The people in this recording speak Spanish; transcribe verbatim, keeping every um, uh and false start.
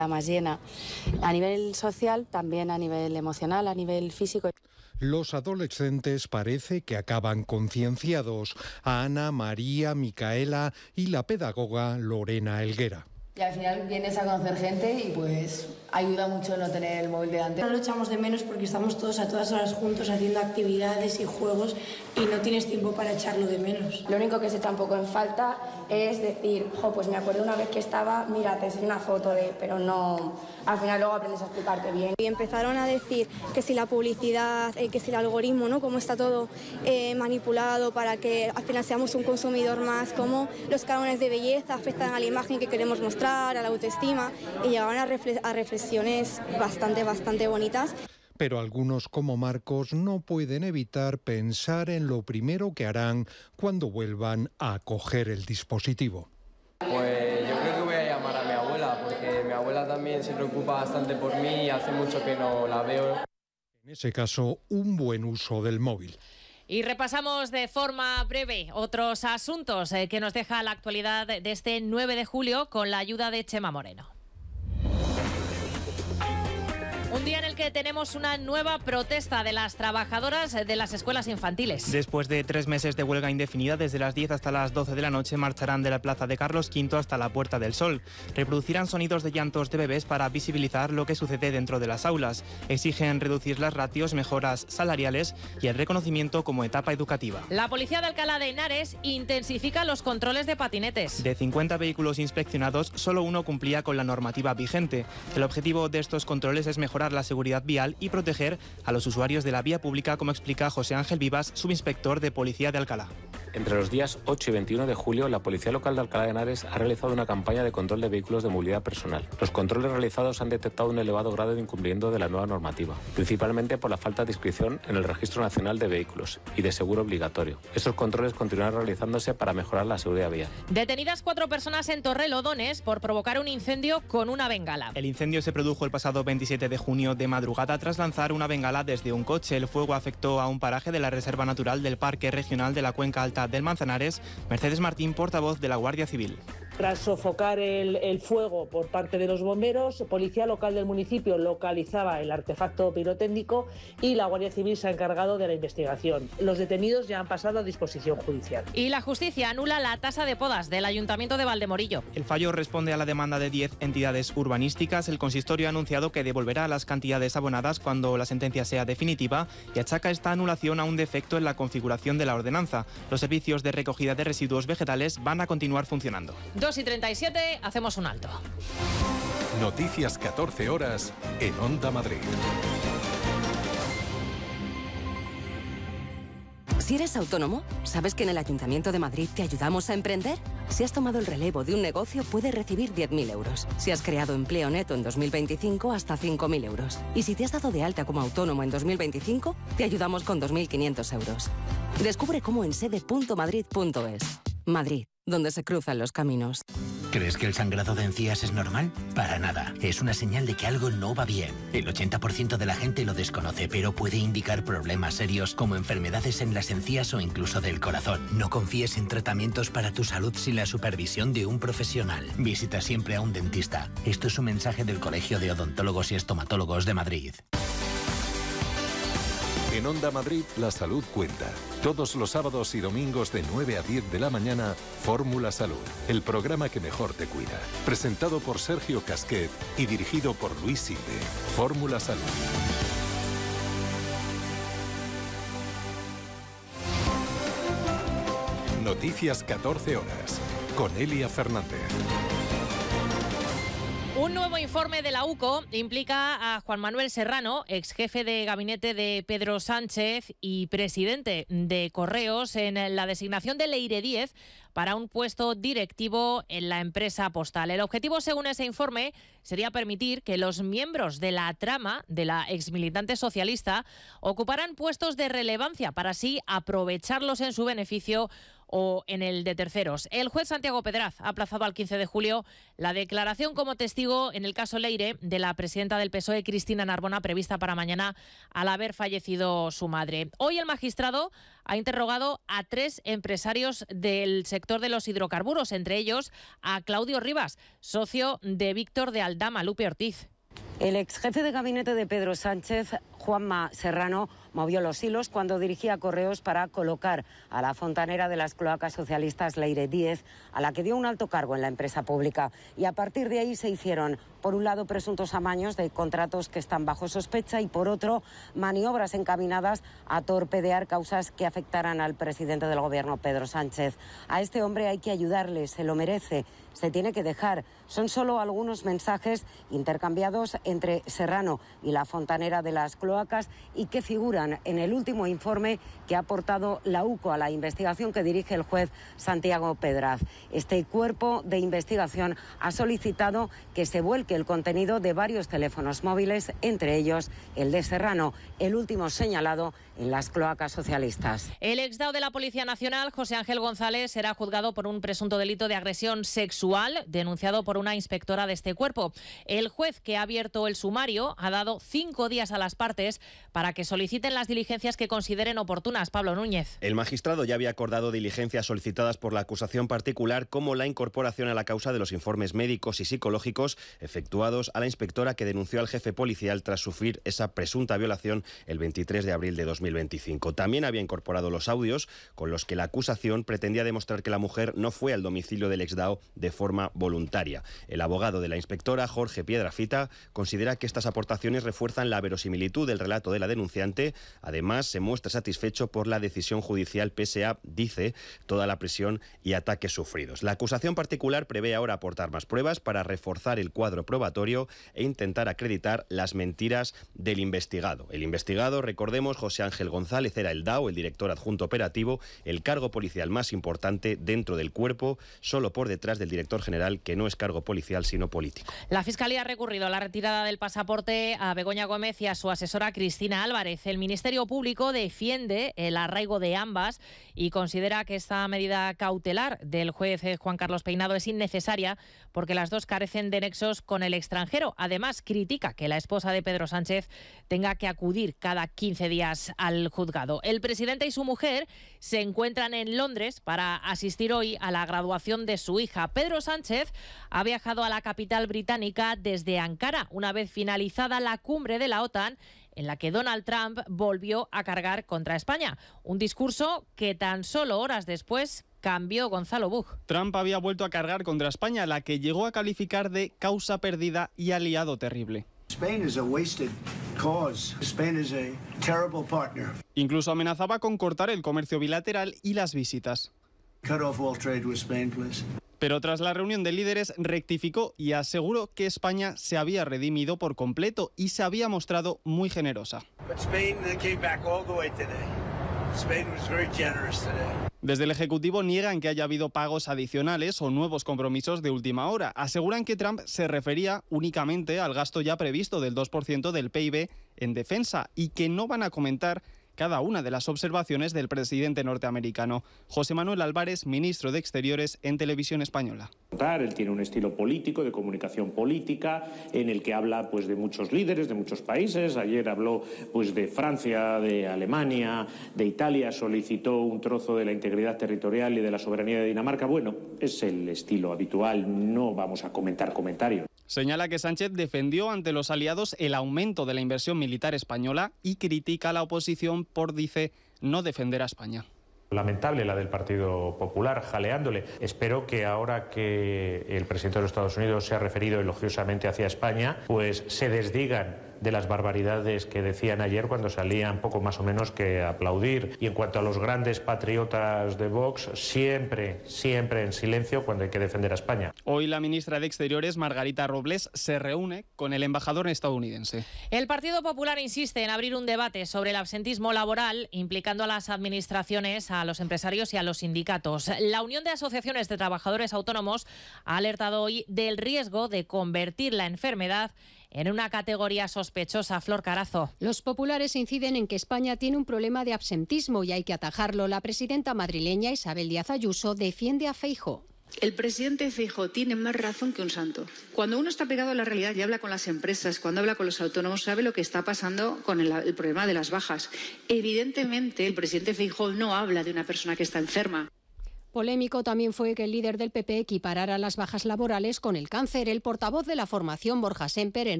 más llena a nivel social, también a nivel emocional, a nivel físico. Los adolescentes parece que acaban concienciados. A Ana, María, Micaela y la pedagoga Lorena Helguera. Y al final vienes a conocer gente y pues ayuda mucho no tener el móvil delante. No lo echamos de menos porque estamos todos a todas horas juntos haciendo actividades y juegos y no tienes tiempo para echarlo de menos. Lo único que se echa un poco en falta es decir, jo, pues me acuerdo una vez que estaba, mira, te enseño una foto de, pero no, al final luego aprendes a explicarte bien. Y empezaron a decir que si la publicidad, eh, que si el algoritmo, ¿no? Cómo está todo eh, manipulado para que al final seamos un consumidor más, cómo los cánones de belleza afectan a la imagen que queremos mostrar, a la autoestima, y llegaban a, refle- a reflexiones bastante, bastante bonitas. Pero algunos, como Marcos, no pueden evitar pensar en lo primero que harán cuando vuelvan a coger el dispositivo. Pues yo creo que voy a llamar a mi abuela, porque mi abuela también se preocupa bastante por mí y hace mucho que no la veo. En ese caso, un buen uso del móvil. Y repasamos de forma breve otros asuntos eh, que nos deja la actualidad de este nueve de julio con la ayuda de Chema Moreno. Un día en el que tenemos una nueva protesta de las trabajadoras de las escuelas infantiles. Después de tres meses de huelga indefinida, desde las diez hasta las doce de la noche marcharán de la plaza de Carlos quinto hasta la Puerta del Sol. Reproducirán sonidos de llantos de bebés para visibilizar lo que sucede dentro de las aulas. Exigen reducir las ratios, mejoras salariales y el reconocimiento como etapa educativa. La policía de Alcalá de Henares intensifica los controles de patinetes. De cincuenta vehículos inspeccionados, solo uno cumplía con la normativa vigente. El objetivo de estos controles es mejorar la seguridad vial y proteger a los usuarios de la vía pública, como explica José Ángel Vivas, subinspector de Policía de Alcalá. Entre los días ocho y veintiuno de julio, la Policía Local de Alcalá de Henares ha realizado una campaña de control de vehículos de movilidad personal. Los controles realizados han detectado un elevado grado de incumplimiento de la nueva normativa, principalmente por la falta de inscripción en el Registro Nacional de Vehículos y de seguro obligatorio. Estos controles continuarán realizándose para mejorar la seguridad vial. Detenidas cuatro personas en Torrelodones por provocar un incendio con una bengala. El incendio se produjo el pasado veintisiete de junio de madrugada tras lanzar una bengala desde un coche. El fuego afectó a un paraje de la Reserva Natural del Parque Regional de la Cuenca Alta del Manzanares. Mercedes Martín, portavoz de la Guardia Civil. Tras sofocar el, el fuego por parte de los bomberos, Policía Local del municipio localizaba el artefacto pirotécnico y la Guardia Civil se ha encargado de la investigación. Los detenidos ya han pasado a disposición judicial. Y la justicia anula la tasa de podas del Ayuntamiento de Valdemorillo. El fallo responde a la demanda de diez entidades urbanísticas. El consistorio ha anunciado que devolverá las cantidades abonadas cuando la sentencia sea definitiva y achaca esta anulación a un defecto en la configuración de la ordenanza. Los servicios de recogida de residuos vegetales van a continuar funcionando. dos y treinta y siete, hacemos un alto. Noticias catorce horas en Onda Madrid. Si eres autónomo, ¿sabes que en el Ayuntamiento de Madrid te ayudamos a emprender? Si has tomado el relevo de un negocio, puedes recibir diez mil euros. Si has creado empleo neto en dos mil veinticinco, hasta cinco mil euros. Y si te has dado de alta como autónomo en dos mil veinticinco, te ayudamos con dos mil quinientos euros. Descubre cómo en sede punto madrid punto es. Madrid, donde se cruzan los caminos. ¿Crees que el sangrado de encías es normal? Para nada. Es una señal de que algo no va bien. El ochenta por ciento de la gente lo desconoce, pero puede indicar problemas serios como enfermedades en las encías o incluso del corazón. No confíes en tratamientos para tu salud sin la supervisión de un profesional. Visita siempre a un dentista. Esto es un mensaje del Colegio de Odontólogos y Estomatólogos de Madrid. En Onda Madrid, la salud cuenta. Todos los sábados y domingos de nueve a diez de la mañana, Fórmula Salud, el programa que mejor te cuida. Presentado por Sergio Casquet y dirigido por Luis Silve. Fórmula Salud. Noticias catorce horas, con Elia Fernández. Un nuevo informe de la U C O implica a Juan Manuel Serrano, ex jefe de gabinete de Pedro Sánchez y presidente de Correos, en la designación de Leire Díez para un puesto directivo en la empresa postal. El objetivo, según ese informe, sería permitir que los miembros de la trama de la exmilitante socialista ocuparan puestos de relevancia para así aprovecharlos en su beneficio o en el de terceros. El juez Santiago Pedraz ha aplazado al quince de julio la declaración como testigo en el caso Leire de la presidenta del P S O E, Cristina Narbona, prevista para mañana al haber fallecido su madre. Hoy el magistrado ha interrogado a tres empresarios del sector de los hidrocarburos, entre ellos a Claudio Rivas, socio de Víctor de Aldama, Lupe Ortiz. El ex jefe de gabinete de Pedro Sánchez, Juanma Serrano, movió los hilos cuando dirigía Correos para colocar a la fontanera de las cloacas socialistas Leire Díez, a la que dio un alto cargo en la empresa pública. Y a partir de ahí se hicieron, por un lado, presuntos amaños de contratos que están bajo sospecha y, por otro, maniobras encaminadas a torpedear causas que afectaran al presidente del Gobierno, Pedro Sánchez. A este hombre hay que ayudarle, se lo merece, se tiene que dejar. Son solo algunos mensajes intercambiados entre Serrano y la fontanera de las cloacas y que figuran en el último informe que ha aportado la U C O a la investigación que dirige el juez Santiago Pedraz. Este cuerpo de investigación ha solicitado que se vuelque el contenido de varios teléfonos móviles, entre ellos el de Serrano, el último señalado en las cloacas socialistas. El exdao de la Policía Nacional, José Ángel González, será juzgado por un presunto delito de agresión sexual denunciado por una inspectora de este cuerpo. El juez que ha abierto el sumario ha dado cinco días a las partes para que soliciten las diligencias que consideren oportunas. Pablo Núñez. El magistrado ya había acordado diligencias solicitadas por la acusación particular, como la incorporación a la causa de los informes médicos y psicológicos efectuados a la inspectora que denunció al jefe policial tras sufrir esa presunta violación el veintitrés de abril de dos mil veinticinco. También había incorporado los audios con los que la acusación pretendía demostrar que la mujer no fue al domicilio del exdao de forma voluntaria. El abogado de la inspectora, Jorge Piedrafita, considera que estas aportaciones refuerzan la verosimilitud del relato de la denunciante. Además, se muestra satisfecho por la decisión judicial pese a, dice, toda la presión y ataques sufridos. La acusación particular prevé ahora aportar más pruebas para reforzar el cuadro probatorio e intentar acreditar las mentiras del investigado. El investigado, recordemos, José Ángel González, era el D A O, el director adjunto operativo, el cargo policial más importante dentro del cuerpo, solo por detrás del director general, que no es cargo policial sino político. La Fiscalía ha recurrido a la retirada del pasaporte a Begoña Gómez y a su asesora Cristina Álvarez. El Ministerio Público defiende el arraigo de ambas y considera que esta medida cautelar del juez Juan Carlos Peinado es innecesaria porque las dos carecen de nexos con el extranjero. Además, critica que la esposa de Pedro Sánchez tenga que acudir cada quince días al juzgado. El presidente y su mujer se encuentran en Londres para asistir hoy a la graduación de su hija. Pedro Sánchez ha viajado a la capital británica desde Ankara, una vez finalizada la cumbre de la OTAN, en la que Donald Trump volvió a cargar contra España. Un discurso que tan solo horas después cambió Gonzalo Bug. Trump había vuelto a cargar contra España, la que llegó a calificar de causa perdida y aliado terrible. Spain is a wasted cause. Spain is a terrible partner. Incluso amenazaba con cortar el comercio bilateral y las visitas. Cut off all trade with Spain, please. Pero tras la reunión de líderes rectificó y aseguró que España se había redimido por completo y se había mostrado muy generosa. Desde el Ejecutivo niegan que haya habido pagos adicionales o nuevos compromisos de última hora. Aseguran que Trump se refería únicamente al gasto ya previsto del dos por ciento del P I B en defensa y que no van a comentar cada una de las observaciones del presidente norteamericano. José Manuel Álvarez, ministro de Exteriores en Televisión Española. Él tiene un estilo político, de comunicación política, en el que habla pues de muchos líderes, de muchos países. Ayer habló pues de Francia, de Alemania, de Italia, solicitó un trozo de la integridad territorial y de la soberanía de Dinamarca. Bueno, es el estilo habitual, no vamos a comentar comentarios. Señala que Sánchez defendió ante los aliados el aumento de la inversión militar española y critica a la oposición por, dice, no defender a España. Lamentable la del Partido Popular, jaleándole. Espero que ahora que el presidente de los Estados Unidos se ha referido elogiosamente hacia España, pues se desdigan de las barbaridades que decían ayer cuando salían poco más o menos que aplaudir. Y en cuanto a los grandes patriotas de Vox, siempre, siempre en silencio cuando hay que defender a España. Hoy la ministra de Exteriores, Margarita Robles, se reúne con el embajador estadounidense. El Partido Popular insiste en abrir un debate sobre el absentismo laboral, implicando a las administraciones, a los empresarios y a los sindicatos. La Unión de Asociaciones de Trabajadores Autónomos ha alertado hoy del riesgo de convertir la enfermedad en una categoría sospechosa. Flor Carazo. Los populares inciden en que España tiene un problema de absentismo y hay que atajarlo. La presidenta madrileña Isabel Díaz Ayuso defiende a Feijóo. El presidente Feijóo tiene más razón que un santo. Cuando uno está pegado a la realidad y habla con las empresas, cuando habla con los autónomos, sabe lo que está pasando con el, el problema de las bajas. Evidentemente, el presidente Feijóo no habla de una persona que está enferma. Polémico también fue que el líder del P P equiparara las bajas laborales con el cáncer. El portavoz de la formación, Borja Semper, en